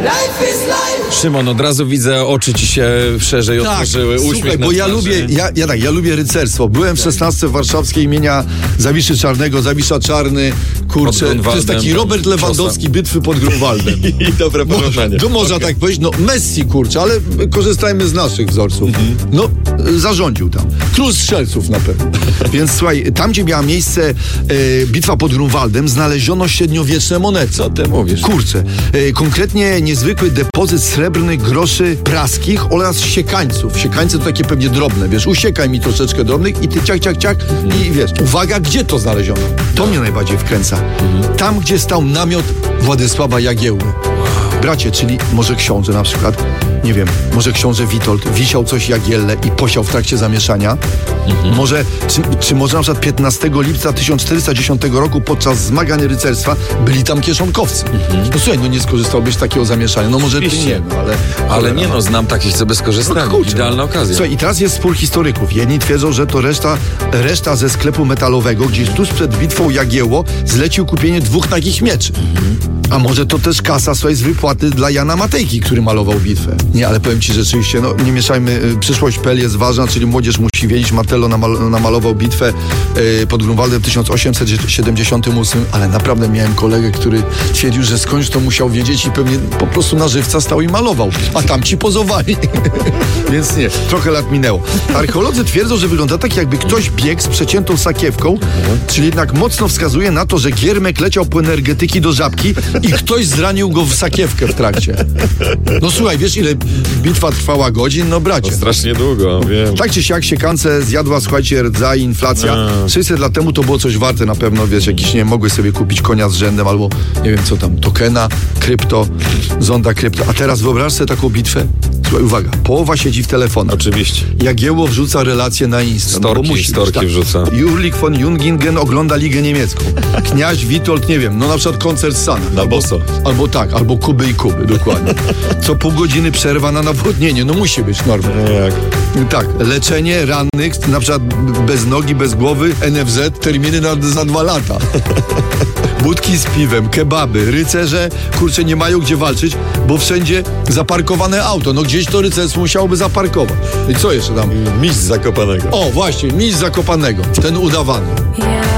Szymon, od razu widzę, oczy ci się szerzej otworzyły. Słuchaj, bo ja lubię rycerstwo. Byłem w 16 warszawskiej imienia Zawiszy Czarnego, Zawisza Czarny, kurczę, to jest taki Robert Lewandowski, bitwy pod Grunwaldem. I dobre porównanie. To można tak powiedzieć, no Messi, kurczę, ale korzystajmy z naszych wzorców. No, zarządził tam. Król strzelców na pewno. Więc słuchaj, tam gdzie miała miejsce bitwa pod Grunwaldem, znaleziono średniowieczne monety. Co ty mówisz? Kurczę, konkretnie niezwykły depozyt srebrnych groszy praskich oraz siekańców. Siekańce to takie pewnie drobne, wiesz, usiekaj mi troszeczkę drobnych i ty ciak i wiesz, uwaga, gdzie to znaleziono? To mnie najbardziej wkręca. Tam, gdzie stał namiot Władysława Jagiełły. Bracie, czyli może książę na przykład, nie wiem, może książę Witold wisiał coś Jagielle i posiał w trakcie zamieszania. Może, czy może na przykład 15 lipca 1410 roku podczas zmagań rycerstwa byli tam kieszonkowcy. No słuchaj, no nie skorzystałbyś z takiego zamieszania. No może ty nie, no ale nie no, znam takich, co by skorzystali. No, idealna okazja. Słuchaj, i teraz jest spór historyków. Jedni twierdzą, że to reszta ze sklepu metalowego, gdzieś tuż przed bitwą Jagiełło zlecił kupienie 2 nagich mieczy. A może to też kasa, słuchaj, z wypłaty dla Jana Matejki, który malował bitwę. Nie, ale powiem ci rzeczywiście, no nie mieszajmy, przyszłość.pl jest ważna, czyli młodzież musi wiedzieć, Martello namalował bitwę pod Grunwaldem w 1878, ale naprawdę miałem kolegę, który twierdził, że skądś to musiał wiedzieć i pewnie po prostu na żywca stał i malował, a tamci pozowali. Więc nie, trochę lat minęło. Archeolodzy twierdzą, że wygląda tak, jakby ktoś biegł z przeciętą sakiewką, czyli jednak mocno wskazuje na to, że Giermek leciał po energetyki do Żabki i ktoś zranił go w sakiewkę w trakcie. No słuchaj, wiesz ile bitwa trwała godzin? No bracie. No, strasznie długo, wiem. Tak czy siak siekance zjadła, słuchajcie, rdza i inflacja. 600 lat temu to było coś warte na pewno, wiesz, jakiś, nie wiem, mogły sobie kupić konia z rzędem albo, nie wiem co tam, tokena, krypto, zonda krypto. A teraz wyobraź sobie taką bitwę. Słuchaj, uwaga, połowa siedzi w telefonach. Oczywiście. Jagiełło wrzuca relacje na Insta. Storki wrzuca. Jurlik von Jungingen ogląda Ligę Niemiecką. Kniaź Witold, nie wiem, no na przykład koncert Sana. Na boso. Albo Kuby i Kuby, dokładnie. Co pół godziny przerwa na nawodnienie, no musi być normalnie. Jak? Tak, leczenie rannych, na przykład bez nogi, bez głowy, NFZ, terminy za 2 lata. Budki z piwem, kebaby, rycerze, kurczę, nie mają gdzie walczyć, bo wszędzie zaparkowane auto. No gdzieś to rycerstwo musiałoby zaparkować. I co jeszcze tam? Mistrz Zakopanego. O, właśnie, mistrz Zakopanego. Ten udawany.